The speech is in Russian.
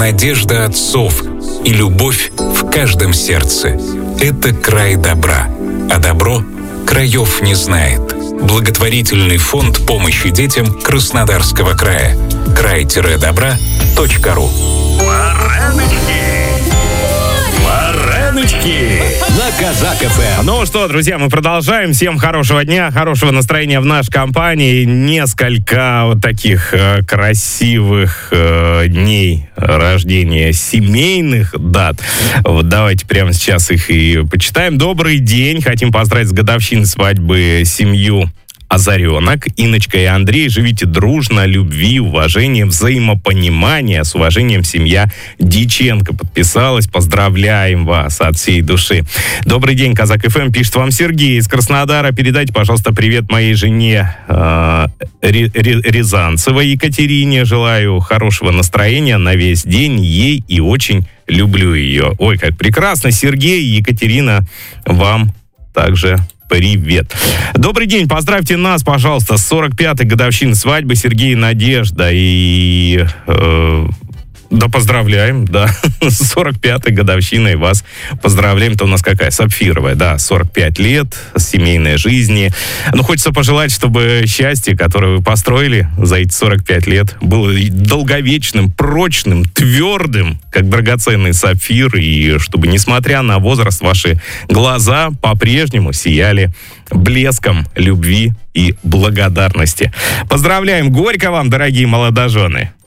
надежда отцов и любовь в каждом сердце. Это край добра, а добро краев не знает. Благотворительный фонд помощи детям Краснодарского края. край-добра.ру. Вареночки на Казак ФМ. Ну что, друзья, мы продолжаем. Всем хорошего дня, хорошего настроения в нашей компании. Несколько вот таких красивых дней рождения, семейных дат. Вот давайте прямо сейчас их и почитаем. Добрый день. Хотим поздравить с годовщиной свадьбы семью Озаренок. Инночка и Андрей, живите дружно, любви, уважения, взаимопонимания. С уважением, семья Диченко подписалась. Поздравляем вас от всей души. Добрый день, Казак ФМ, пишет вам Сергей из Краснодара. Передайте, пожалуйста, привет моей жене Рязанцевой Екатерине. Желаю хорошего настроения на весь день ей и очень люблю ее. Ой, как прекрасно. Сергей и Екатерина, вам также привет. Добрый день, поздравьте нас, пожалуйста, с 45-й годовщиной свадьбы Сергея и Надежда. И да, поздравляем, да, с 45-й годовщиной вас поздравляем. Это у нас какая? Сапфировая, да, 45 лет, семейной жизни. Ну, хочется пожелать, чтобы счастье, которое вы построили за эти 45 лет, было долговечным, прочным, твердым, как драгоценный сапфир, и чтобы, несмотря на возраст, ваши глаза по-прежнему сияли блеском любви и благодарности. Поздравляем, горько вам, дорогие молодожены.